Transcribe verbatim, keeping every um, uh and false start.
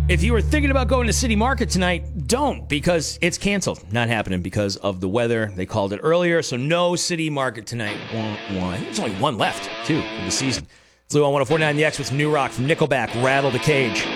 If you were thinking about going to City Market tonight, don't, because it's canceled. Not happening because of the weather. They called it earlier, so no City Market tonight. One, one. There's only one left, too, for the season. It's Lou on one oh four point nine The X with some new rock from Nickelback, Rattle the Cage.